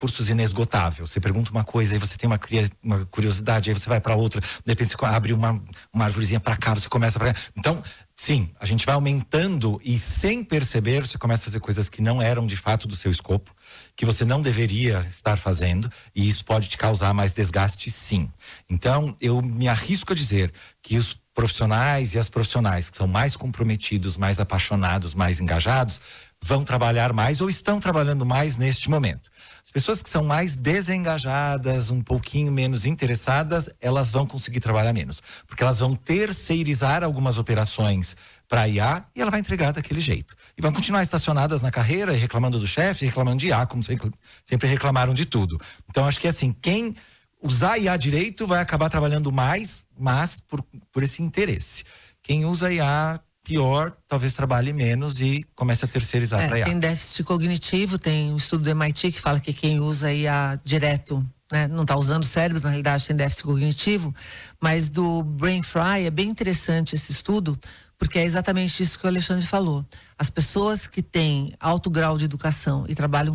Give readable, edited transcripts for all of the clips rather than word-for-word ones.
cursos inesgotável. Você pergunta uma coisa, aí você tem uma curiosidade, aí você vai para outra, de repente você abre uma arvorezinha para cá, você começa para cá. Então, sim, a gente vai aumentando e sem perceber, você começa a fazer coisas que não eram de fato do seu escopo, que você não deveria estar fazendo, e isso pode te causar mais desgaste, sim. Então, eu me arrisco a dizer que os profissionais e as profissionais que são mais comprometidos, mais apaixonados, mais engajados, vão trabalhar mais ou estão trabalhando mais neste momento. As pessoas que são mais desengajadas, um pouquinho menos interessadas, elas vão conseguir trabalhar menos, porque elas vão terceirizar algumas operações para a IA e ela vai entregar daquele jeito. E vão continuar estacionadas na carreira, reclamando do chefe, reclamando de IA, como sempre reclamaram de tudo. Então, acho que assim, quem usar IA direito vai acabar trabalhando mais, mas por esse interesse. Quem usa IA pior, talvez trabalhe menos e comece a terceirizar para IA. Tem déficit cognitivo, tem um estudo do MIT que fala que quem usa IA direto, né, não está usando o cérebro, na realidade tem déficit cognitivo, mas do Brain Fry é bem interessante esse estudo, porque é exatamente isso que o Alexandre falou. As pessoas que têm alto grau de educação e trabalham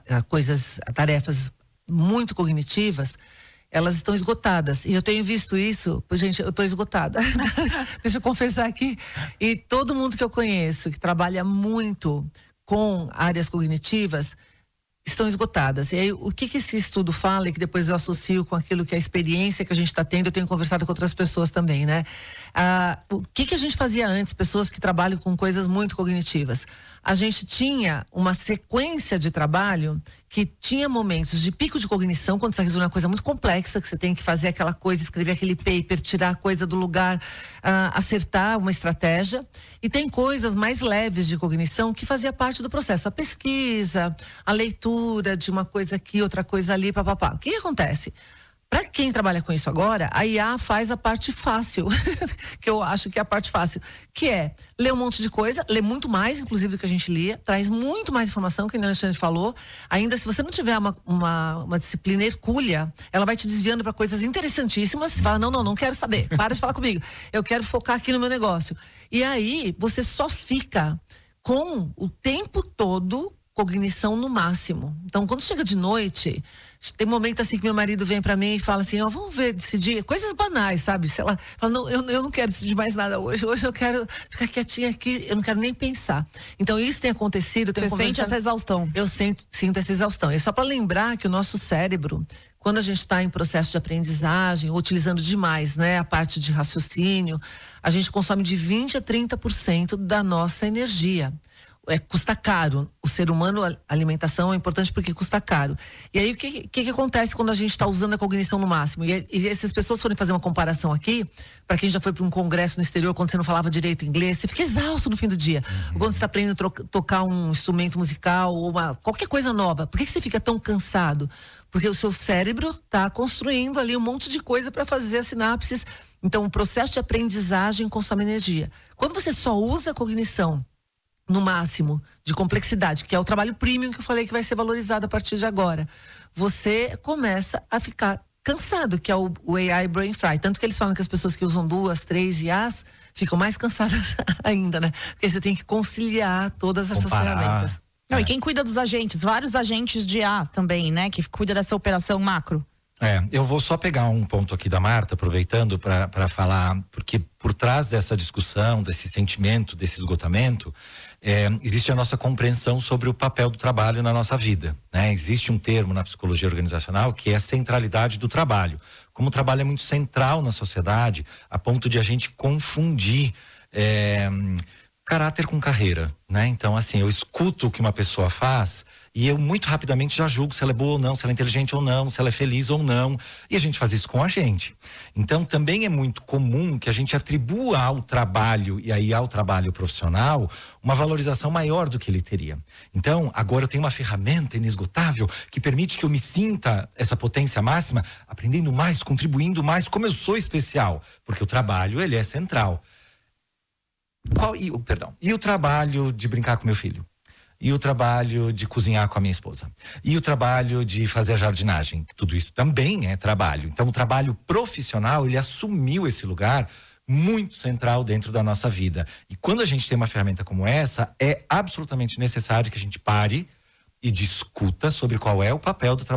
tarefas muito cognitivas, elas estão esgotadas. E eu tenho visto isso, gente, eu estou esgotada. Deixa eu confessar aqui. E todo mundo que eu conheço, que trabalha muito com áreas cognitivas, estão esgotadas. E aí, o que esse estudo fala, e que depois eu associo com aquilo que é a experiência que a gente está tendo, eu tenho conversado com outras pessoas também, né? O que a gente fazia antes, pessoas que trabalham com coisas muito cognitivas? A gente tinha uma sequência de trabalho que tinha momentos de pico de cognição, quando você resolve uma coisa muito complexa, que você tem que fazer aquela coisa, escrever aquele paper, tirar a coisa do lugar, acertar uma estratégia. E tem coisas mais leves de cognição que fazia parte do processo. A pesquisa, a leitura de uma coisa aqui, outra coisa ali, papapá. O que acontece? Para quem trabalha com isso agora, a IA faz a parte fácil, que eu acho que é a parte fácil, que é ler um monte de coisa, ler muito mais, inclusive, do que a gente lia, traz muito mais informação, que o Alexandre falou. Ainda se você não tiver uma disciplina hercúlea, ela vai te desviando para coisas interessantíssimas, você fala, não quero saber, para de falar comigo, eu quero focar aqui no meu negócio. E aí, você só fica com o tempo todo cognição no máximo. Então, quando chega de noite, tem momento assim que meu marido vem pra mim e fala assim, vamos ver, decidir, coisas banais, sabe? Sei lá, fala, não, eu não quero decidir mais nada hoje eu quero ficar quietinha aqui, eu não quero nem pensar. Então, isso tem acontecido. Você sente essa exaustão? Eu sinto essa exaustão. É só pra lembrar que o nosso cérebro, quando a gente está em processo de aprendizagem, utilizando demais, né, a parte de raciocínio, a gente consome de 20% a 30% da nossa energia. Custa caro. O ser humano, a alimentação é importante porque custa caro. E aí, o que acontece quando a gente está usando a cognição no máximo? E essas pessoas forem fazer uma comparação aqui, para quem já foi para um congresso no exterior, quando você não falava direito inglês, você fica exausto no fim do dia. Quando você está aprendendo a tocar um instrumento musical ou qualquer coisa nova, por que você fica tão cansado? Porque o seu cérebro está construindo ali um monte de coisa para fazer as sinapses. Então, o processo de aprendizagem consome energia. Quando você só usa a cognição no máximo de complexidade, que é o trabalho premium que eu falei que vai ser valorizado a partir de agora, você começa a ficar cansado, que é o AI Brain Fry. Tanto que eles falam que as pessoas que usam 2, 3 IAs ficam mais cansadas ainda, né? Porque você tem que conciliar todas essas ferramentas. Não, e quem cuida dos agentes? Vários agentes de IA também, né? Que cuida dessa operação macro. Eu vou só pegar um ponto aqui da Marta, aproveitando para falar, porque por trás dessa discussão, desse sentimento, desse esgotamento, existe a nossa compreensão sobre o papel do trabalho na nossa vida, né? Existe um termo na psicologia organizacional que é a centralidade do trabalho. Como o trabalho é muito central na sociedade, a ponto de a gente confundir caráter com carreira, né? Então, assim, eu escuto o que uma pessoa faz e eu muito rapidamente já julgo se ela é boa ou não, se ela é inteligente ou não, se ela é feliz ou não. E a gente faz isso com a gente. Então, também é muito comum que a gente atribua ao trabalho, e aí ao trabalho profissional, uma valorização maior do que ele teria. Então, agora eu tenho uma ferramenta inesgotável que permite que eu me sinta essa potência máxima, aprendendo mais, contribuindo mais, como eu sou especial. Porque o trabalho, ele é central. E o trabalho de brincar com meu filho? E o trabalho de cozinhar com a minha esposa? E o trabalho de fazer a jardinagem? Tudo isso também é trabalho. Então, o trabalho profissional, ele assumiu esse lugar muito central dentro da nossa vida. E quando a gente tem uma ferramenta como essa, é absolutamente necessário que a gente pare e discuta sobre qual é o papel do trabalho